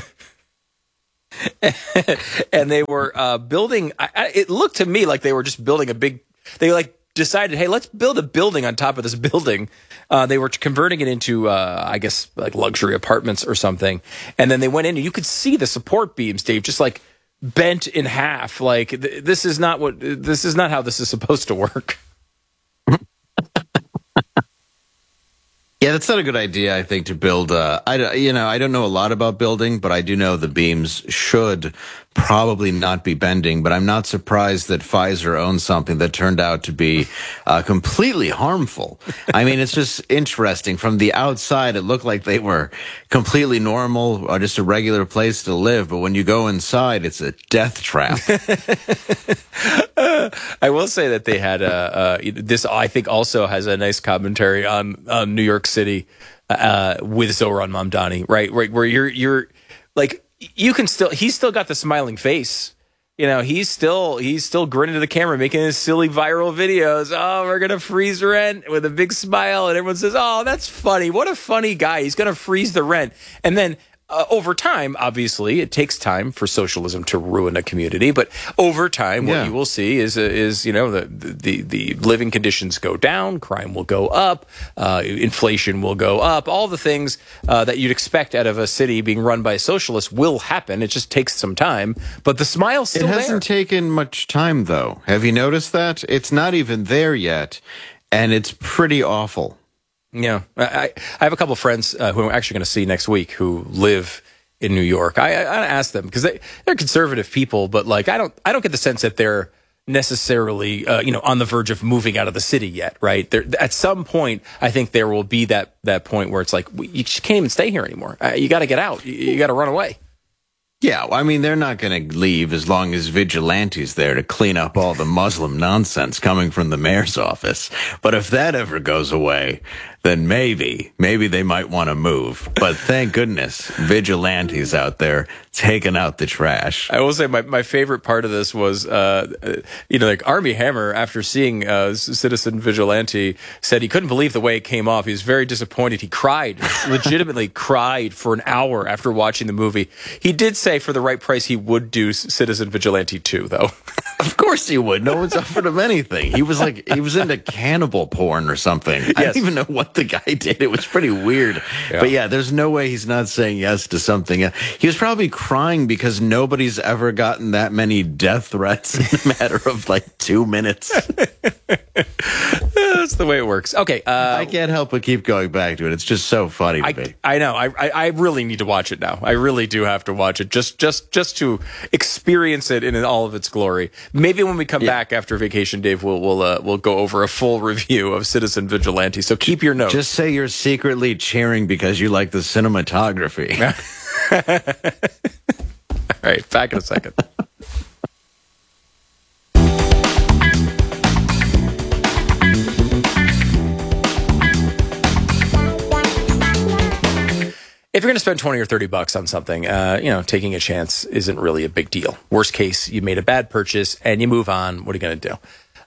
And they were building. It looked to me like they were just building a big. They decided, hey, let's build a building on top of this building. They were converting it into, I guess, like luxury apartments or something. And then they went in, and you could see the support beams, Dave, just like bent in half. Like this is not how this is supposed to work. Yeah, that's not a good idea, I think, to build. I don't know a lot about building, but I do know the beams should probably not be bending. But I'm not surprised that Pfizer owns something that turned out to be completely harmful. I mean, it's just interesting. From the outside, it looked like they were completely normal, or just a regular place to live. But when you go inside, it's a death trap. I will say that they had this. I think also has a nice commentary on New York City with Zohran Mamdani, right? Where you're like, you can still. He's still got the smiling face. You know, he's still grinning to the camera, making his silly viral videos. Oh, we're gonna freeze rent with a big smile, and everyone says, "Oh, that's funny. What a funny guy. He's gonna freeze the rent." And then over time, obviously, it takes time for socialism to ruin a community. But over time, what you will see is the living conditions go down, crime will go up, inflation will go up. All the things that you'd expect out of a city being run by a socialist will happen. It just takes some time. But the smile's still there. It hasn't taken much time, though. Have you noticed that? It's not even there yet, and it's pretty awful. Yeah, I have a couple of friends who I'm actually going to see next week who live in New York. I asked them because they're conservative people, but like I don't get the sense that they're necessarily on the verge of moving out of the city yet, right? At some point, I think there will be that point where it's like you can't even stay here anymore. You got to get out. You got to run away. Yeah, I mean, they're not going to leave as long as Vigilante's there to clean up all the Muslim nonsense coming from the mayor's office. But if that ever goes away, then maybe they might want to move. But thank goodness, Vigilante's out there taking out the trash. I will say my favorite part of this was, like Armie Hammer, after seeing Citizen Vigilante, said he couldn't believe the way it came off. He was very disappointed. He cried, legitimately cried for an hour after watching the movie. He did say for the right price he would do Citizen Vigilante 2, though. Of course he would. No one's offered him anything. He was into cannibal porn or something. Yes. I don't even know what the guy did. It was pretty weird. Yeah. But yeah, there's no way he's not saying yes to something. He was probably crying because nobody's ever gotten that many death threats in a matter of like 2 minutes. That's the way it works. Okay. I can't help but keep going back to it. It's just so funny to me. I know. I really need to watch it now. I really do have to watch it just to experience it in all of its glory. Maybe when we come back after vacation, Dave, we'll go over a full review of Citizen Vigilante. So keep your notes. Just say you're secretly cheering because you like the cinematography. All right, back in a second. If you're going to spend $20 or $30 on something, taking a chance isn't really a big deal. Worst case, you made a bad purchase and you move on. What are you going to do?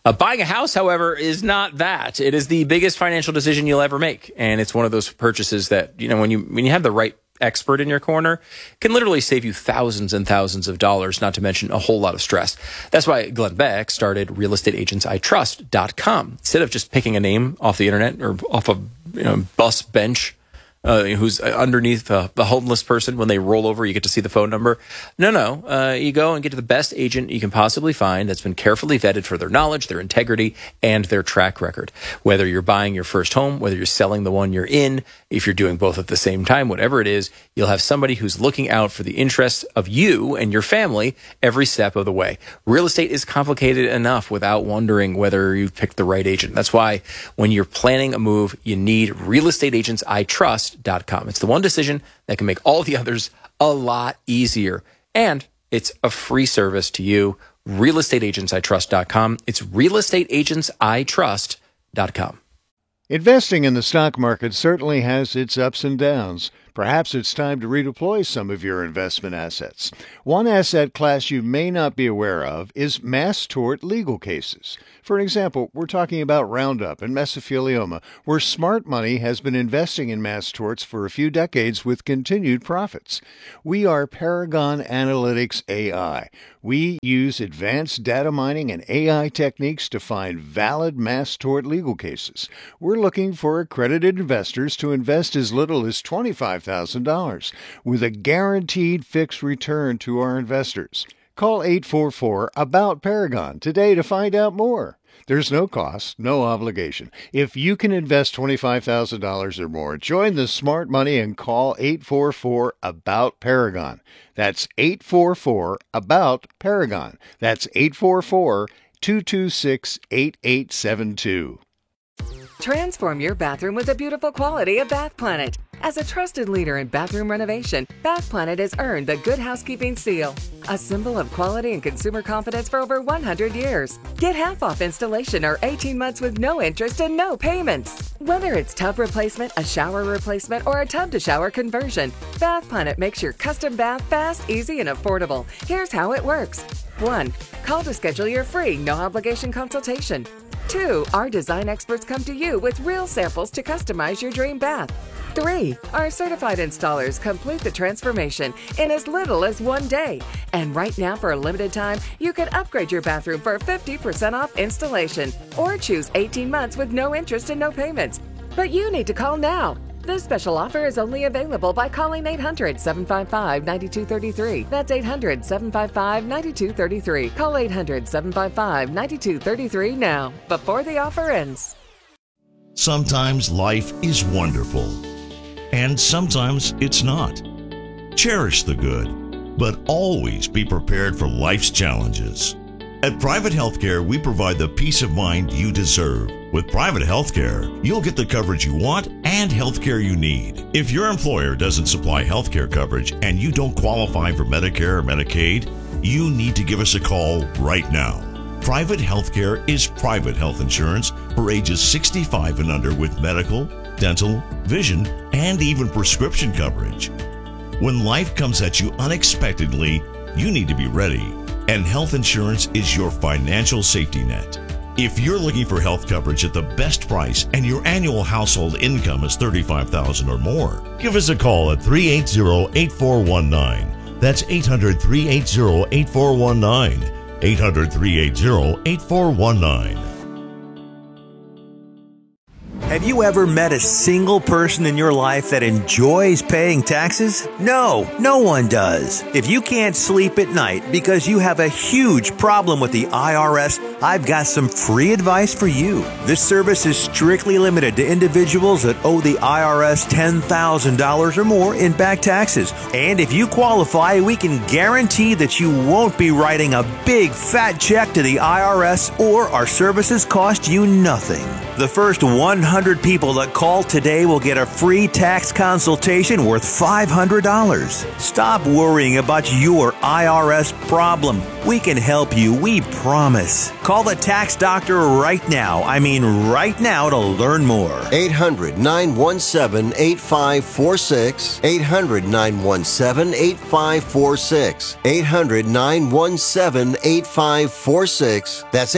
Buying a house, however, is not that. It is the biggest financial decision you'll ever make. And it's one of those purchases that, when you have the right expert in your corner, can literally save you thousands and thousands of dollars, not to mention a whole lot of stress. That's why Glenn Beck started realestateagentsitrust.com. Instead of just picking a name off the internet or off a bus bench, who's underneath the homeless person. When they roll over, you get to see the phone number. No. You go and get to the best agent you can possibly find that's been carefully vetted for their knowledge, their integrity, and their track record. Whether you're buying your first home, whether you're selling the one you're in, if you're doing both at the same time, whatever it is, you'll have somebody who's looking out for the interests of you and your family every step of the way. Real estate is complicated enough without wondering whether you've picked the right agent. That's why when you're planning a move, you need realestateagentsitrust.com. It's the one decision that can make all the others a lot easier. And it's a free service to you. realestateagentsitrust.com. It's realestateagentsitrust.com. Investing in the stock market certainly has its ups and downs. Perhaps it's time to redeploy some of your investment assets. One asset class you may not be aware of is mass tort legal cases. For example, we're talking about Roundup and mesothelioma, where smart money has been investing in mass torts for a few decades with continued profits. We are Paragon Analytics AI. We use advanced data mining and AI techniques to find valid mass tort legal cases. We're looking for accredited investors to invest as little as $25,000 with a guaranteed fixed return to our investors. Call 844-ABOUT-PARAGON today to find out more. There's no cost, no obligation. If you can invest $25,000 or more, join the smart money and call 844-ABOUT-PARAGON. That's 844-ABOUT-PARAGON. That's 844-226-8872. Transform your bathroom with the beautiful quality of Bath Planet. As a trusted leader in bathroom renovation, Bath Planet has earned the Good Housekeeping Seal, a symbol of quality and consumer confidence for over 100 years. Get half off installation or 18 months with no interest and no payments. Whether it's tub replacement, a shower replacement, or a tub-to-shower conversion, Bath Planet makes your custom bath fast, easy, and affordable. Here's how it works. 1. Call to schedule your free, no-obligation consultation. 2. Our design experts come to you with real samples to customize your dream bath. 3. Our certified installers complete the transformation in as little as 1 day. And right now, for a limited time, you can upgrade your bathroom for 50% off installation or choose 18 months with no interest and no payments. But you need to call now. This special offer is only available by calling 800-755-9233. That's 800-755-9233. Call 800-755-9233 now, before the offer ends. Sometimes life is wonderful, and sometimes it's not. Cherish the good, but always be prepared for life's challenges. At Private Healthcare, we provide the peace of mind you deserve. With Private Healthcare, you'll get the coverage you want and healthcare you need. If your employer doesn't supply healthcare coverage and you don't qualify for Medicare or Medicaid, you need to give us a call right now. Private Healthcare is private health insurance for ages 65 and under with medical, dental, vision, and even prescription coverage. When life comes at you unexpectedly, you need to be ready. And health insurance is your financial safety net. If you're looking for health coverage at the best price and your annual household income is $35,000 or more, give us a call at 380-8419. That's 800-380-8419. 800-380-8419. Have you ever met a single person in your life that enjoys paying taxes? No, no one does. If you can't sleep at night because you have a huge problem with the IRS, I've got some free advice for you. This service is strictly limited to individuals that owe the IRS $10,000 or more in back taxes. And if you qualify, we can guarantee that you won't be writing a big fat check to the IRS, or our services cost you nothing. The first 100 people that call today will get a free tax consultation worth $500. Stop worrying about your IRS problem. We can help you, we promise. Call the Tax Doctor right now. I mean right now to learn more. 800-917-8546. 800-917-8546. 800-917-8546. That's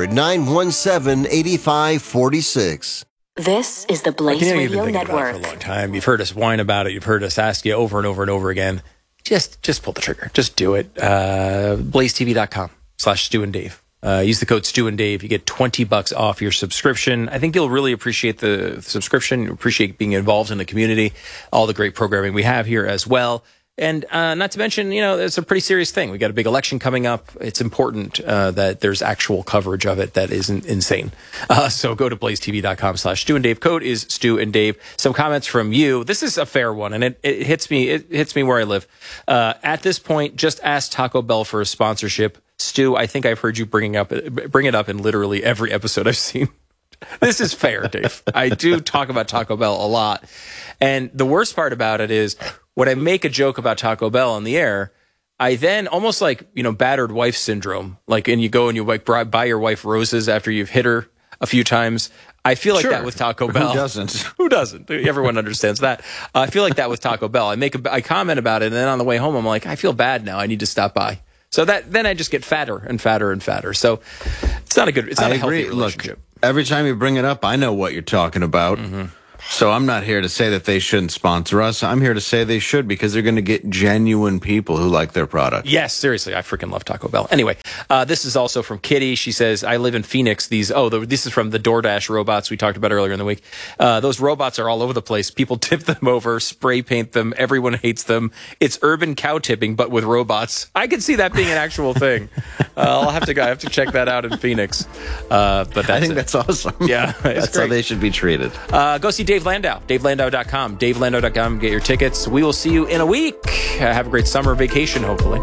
800-917-8546. This is the Blaze Radio Network. For a long time. You've heard us whine about it. You've heard us ask you over and over and over again. Just pull the trigger. Just do it. BlazeTV.com/Stu and Dave. Use the code Stu and Dave. You get $20 off your subscription. I think you'll really appreciate the subscription. Appreciate being involved in the community. All the great programming we have here as well. And not to mention, it's a pretty serious thing. We got a big election coming up. It's important that there's actual coverage of it that isn't insane. So go to blazetv.com/Stu and Dave. Code is Stu and Dave. Some comments from you. This is a fair one, and it hits me. It hits me where I live. At this point, just ask Taco Bell for a sponsorship. Stu, I think I've heard you bring it up in literally every episode I've seen. This is fair, Dave. I do talk about Taco Bell a lot. And the worst part about it is when I make a joke about Taco Bell on the air, I then almost like, battered wife syndrome. Like, and you go and you buy your wife roses after you've hit her a few times. I feel like that with Taco Bell. Who doesn't? Who doesn't? Everyone understands that. I feel like that with Taco Bell. I comment about it, and then on the way home, I'm like, I feel bad now. I need to stop by. So then I just get fatter and fatter and fatter. So it's not a healthy relationship. Look, every time you bring it up, I know what you're talking about. Mm-hmm. So I'm not here to say that they shouldn't sponsor us. I'm here to say they should, because they're going to get genuine people who like their product. Yes, seriously. I freaking love Taco Bell. Anyway, this is also from Kitty. She says, I live in Phoenix. This is from the DoorDash robots we talked about earlier in the week. Those robots are all over the place. People tip them over, spray paint them. Everyone hates them. It's urban cow tipping, but with robots. I could see that being an actual thing. I have to check that out in Phoenix. But I think that's awesome. Yeah, that's how they should be treated. Go see Dave Landau, DaveLandau.com, DaveLandau.com. Get your tickets. We will see you in a week. Have a great summer vacation, hopefully.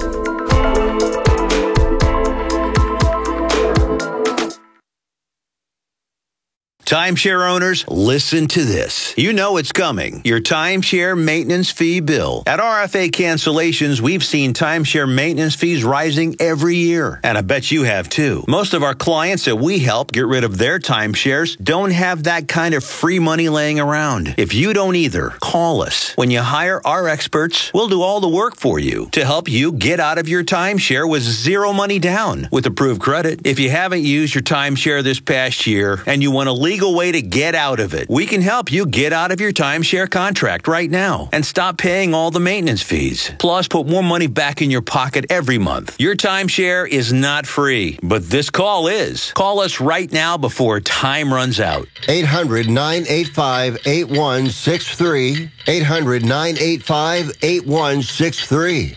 Timeshare owners, listen to this. You know it's coming. Your timeshare maintenance fee bill. At RFA Cancellations, we've seen timeshare maintenance fees rising every year. And I bet you have too. Most of our clients that we help get rid of their timeshares don't have that kind of free money laying around. If you don't either, call us. When you hire our experts, we'll do all the work for you to help you get out of your timeshare with zero money down with approved credit. If you haven't used your timeshare this past year and you want to legal way to get out of it, we can help you get out of your timeshare contract right now and stop paying all the maintenance fees. Plus, put more money back in your pocket every month. Your timeshare is not free, but this call is. Call us right now before time runs out. 800-985-8163. 800-985-8163.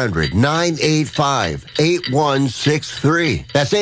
800-985-8163. That's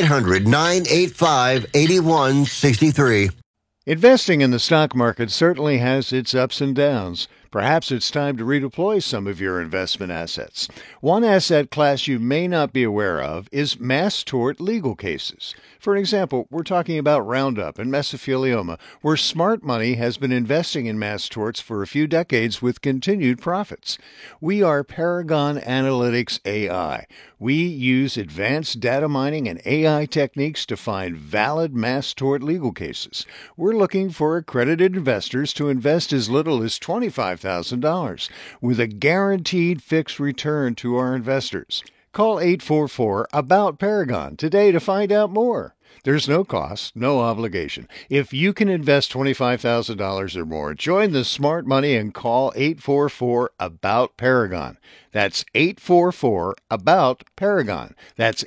800-985-8163. Investing in the stock market certainly has its ups and downs. Perhaps it's time to redeploy some of your investment assets. One asset class you may not be aware of is mass tort legal cases. For example, we're talking about Roundup and mesothelioma, where smart money has been investing in mass torts for a few decades with continued profits. We are Paragon Analytics AI. We use advanced data mining and AI techniques to find valid mass tort legal cases. We're looking for accredited investors to invest as little as $25,000 with a guaranteed fixed return to our investors. Call 844-ABOUT-PARAGON today to find out more. There's no cost, no obligation. If you can invest $25,000 or more, join the smart money and call 844-ABOUT-PARAGON. That's 844-ABOUT-PARAGON. That's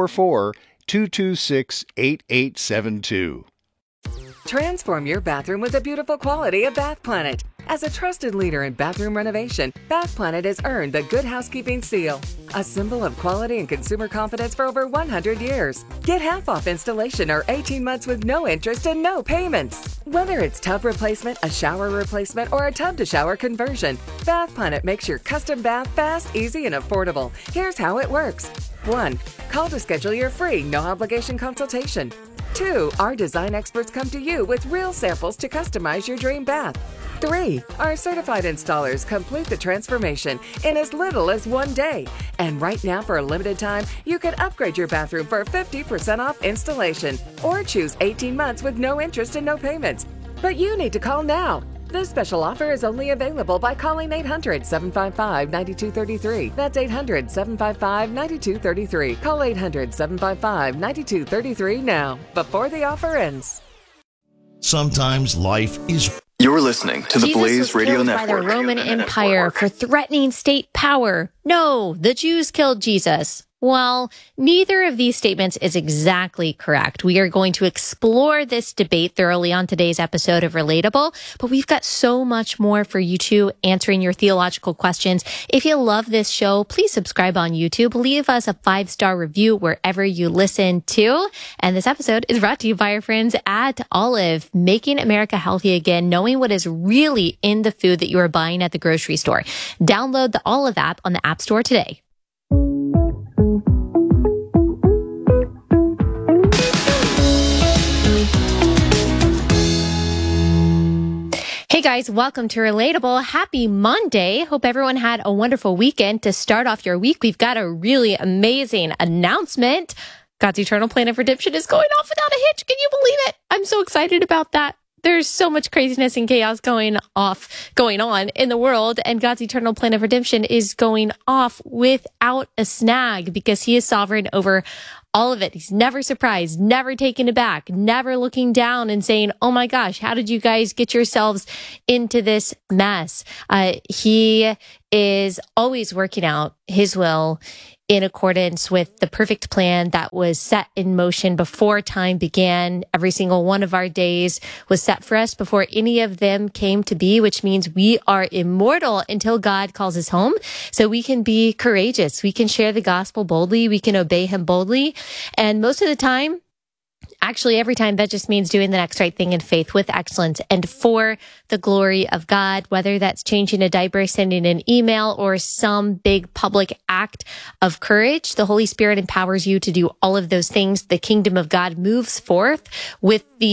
844-226-8872. Transform your bathroom with the beautiful quality of Bath Planet. As a trusted leader in bathroom renovation, Bath Planet has earned the Good Housekeeping seal, a symbol of quality and consumer confidence for over 100 years. Get half off installation or 18 months with no interest and no payments. Whether it's tub replacement, a shower replacement, or a tub-to-shower conversion, Bath Planet makes your custom bath fast, easy, and affordable. Here's how it works. 1. Call to schedule your free, no-obligation consultation. 2, our design experts come to you with real samples to customize your dream bath. 3, our certified installers complete the transformation in as little as 1 day. And right now, for a limited time, you can upgrade your bathroom for 50% off installation or choose 18 months with no interest and no payments. But you need to call now. This special offer is only available by calling 800-755-9233. That's 800-755-9233. Call 800-755-9233 now, before the offer ends. Sometimes life is... You're listening to the Blaze Radio Network. By the Roman Empire for threatening state power. No, the Jews killed Jesus. Well, neither of these statements is exactly correct. We are going to explore this debate thoroughly on today's episode of Relatable, but we've got so much more for you two answering your theological questions. If you love this show, please subscribe on YouTube. Leave us a 5-star review wherever you listen to. And this episode is brought to you by our friends at Olive, making America healthy again, knowing what is really in the food that you are buying at the grocery store. Download the Olive app on the App Store today. Hey guys, welcome to Relatable. Happy Monday. Hope everyone had a wonderful weekend. To start off your week, we've got a really amazing announcement. God's eternal plan of redemption is going off without a hitch. Can you believe it? I'm so excited about that. There's so much craziness and chaos going on in the world, and God's eternal plan of redemption is going off without a snag because he is sovereign over all of it. He's never surprised, never taken aback, never looking down and saying, oh my gosh, how did you guys get yourselves into this mess? He is always working out his will in accordance with the perfect plan that was set in motion before time began. Every single one of our days was set for us before any of them came to be, which means we are immortal until God calls us home. So we can be courageous. We can share the gospel boldly. We can obey him boldly. And most of the time, actually, every time, that just means doing the next right thing in faith with excellence and for the glory of God, whether that's changing a diaper, sending an email, or some big public act of courage. The Holy Spirit empowers you to do all of those things. The kingdom of God moves forth with the